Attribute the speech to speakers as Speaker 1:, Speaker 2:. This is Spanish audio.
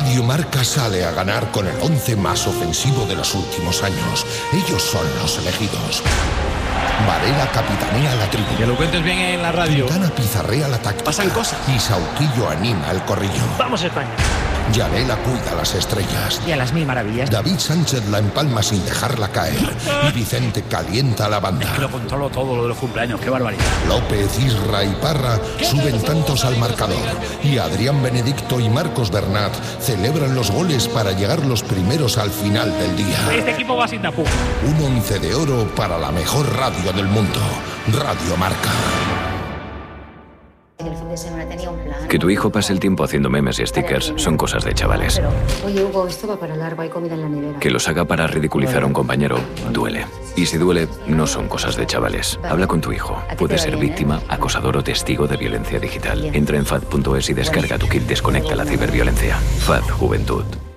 Speaker 1: Radio Marca sale a ganar con el 11 más ofensivo de los últimos años. Ellos son los elegidos. Varela capitanea la tribu.
Speaker 2: Que lo cuentes bien en la radio.
Speaker 1: Quintana pizarrea la táctica.
Speaker 2: Pasan cosas.
Speaker 1: Y Sauquillo anima el corrillo.
Speaker 2: ¡Vamos, España!
Speaker 1: Yanela cuida las estrellas.
Speaker 3: Y a las mil maravillas.
Speaker 1: David Sánchez la empalma sin dejarla caer. Y Vicente calienta la banda.
Speaker 2: Es que lo controlo todo lo de los cumpleaños, qué barbaridad.
Speaker 1: López, Isra y Parra suben tantos al marcador. Y Adrián Benedicto y Marcos Bernat celebran los goles para llegar los primeros al final del día.
Speaker 2: Este equipo va sin tapujos.
Speaker 1: Un 11 de oro para la mejor radio del mundo. Radio Marca.
Speaker 4: El fin de semana tenía un plan.
Speaker 5: Que tu hijo pase el tiempo haciendo memes y stickers son cosas de chavales.
Speaker 4: Pero, oye, Hugo, esto va para largo, hay comida en la nevera.
Speaker 5: Que los haga para ridiculizar a un compañero duele. Y si duele, no son cosas de chavales. Habla con tu hijo. Puede ser víctima, acosador o testigo de violencia digital. Entra en FAD.es y descarga tu kit Desconecta la ciberviolencia. FAD Juventud.